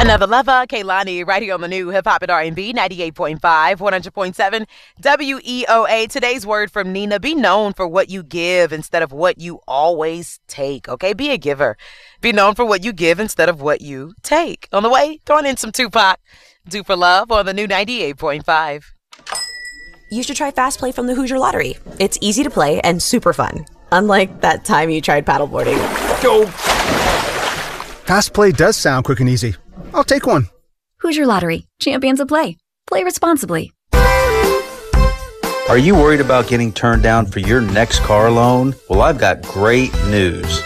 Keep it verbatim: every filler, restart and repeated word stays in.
Another lover, Kaylani, right here on the new Hip Hop and R and B, ninety-eight point five, one hundred point seven W E O A. Today's word from Nina: be known for what you give instead of what you always take, okay? Be a giver. Be known for what you give instead of what you take. On the way, throwing in some Tupac. Do for Love on the new ninety-eight point five. You should try Fast Play from the Hoosier Lottery. It's easy to play and super fun. Unlike that time you tried paddleboarding. Go! Fast Play does sound quick and easy. I'll take one. Hoosier Lottery. Champions of play. Play responsibly. Are you worried about getting turned down for your next car loan? Well, I've got great news.